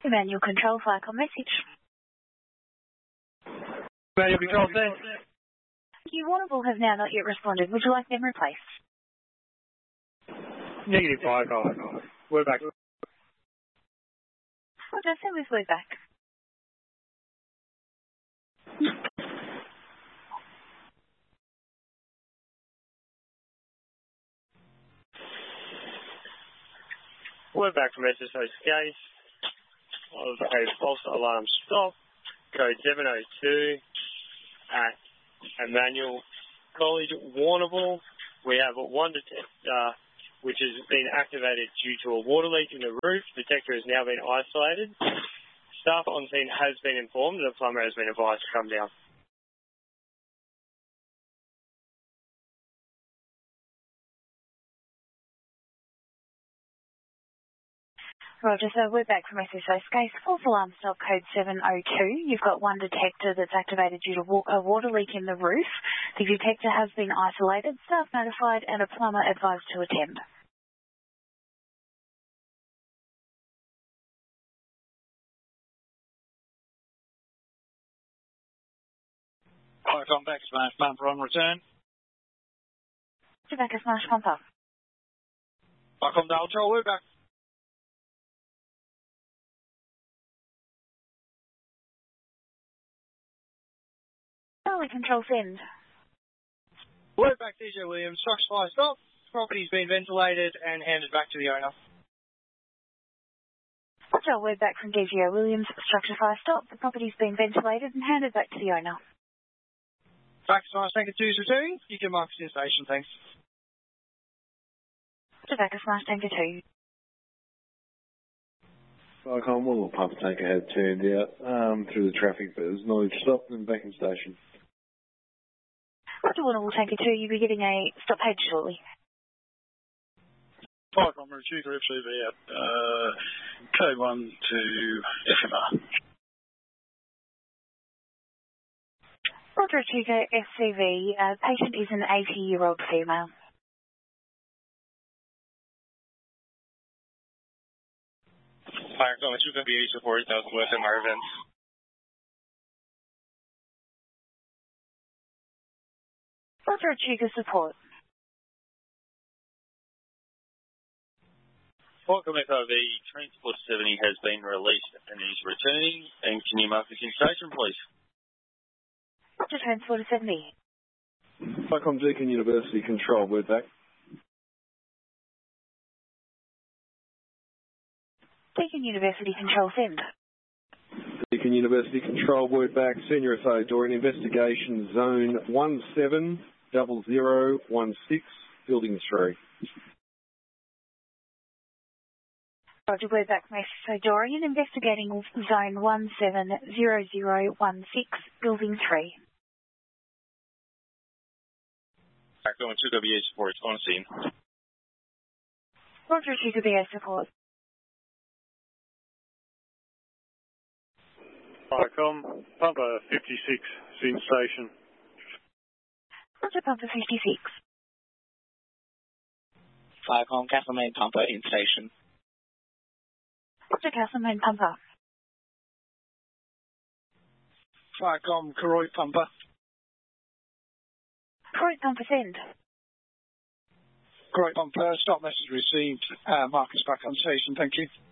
Manual control, Flycom message. Manual control, thanks. You Warrnambool have now not yet responded. Would you like them replaced? Negative, Flycom. We're back. What does it with we're back? We're back from SSO Skase of a false alarm stop, code 702 at Emmanuel College, Warrnambool. We have one detector which has been activated due to a water leak in the roof. Detector has now been isolated. Staff on scene has been informed and the plumber has been advised to come down. Roger, so we're back from SSO Skase. False alarm stop code 702. You've got one detector that's activated due to a water leak in the roof. The detector has been isolated, staff notified, and a plumber advised to attend. Flycom back, Smash Pumper on return. Back to Smash Pumper. Flycom Dale Joel, we're back. Early control send. We're back, DJ Williams. Structure fire stop. Property's been ventilated and handed back to the owner. Roger, we're back from DGO Williams. Structure fire stop. The property's been ventilated and handed back to the owner. Back to Smash Tanker 2's returning. You can mark your station, thanks. Back to Smash Tanker 2. Flycom, one more pump tanker had turned out through the traffic, but it was knowledge stopped and back in station. Roger, Warrnambool Tanker 2, you'll be getting a stop page shortly. Flycom, Rechuka FCV at K1 to FMR. Roger, Rechuka FCV, patient is an 80-year-old female. Flycom, Rechuka BH support, FMR events. Roger, Rechuka support. Flycom FRV, Transport 70 has been released and is returning. And can you mark this in station, please? Roger, Transport 70. Flycom Deakin University Control, we're back. Deakin University Control send. Deakin University Control, word back. Senior SO Dorian, investigation zone 170016, building 3. Roger, we're back from SSO Dorian, investigating zone 170016, building 3. Flycom, Rechuka BH support, on scene. Roger, Rechuka BA support. Flycom, Pumper 56, in station. Roger, Pumper 56. Flycom Castlemaine Pumper in station. Roger, Castlemaine Pumper. Flycom Karoy Pumper. Karoy Pumper send. Karoy Pumper, stop message received. Marcus back on station, thank you.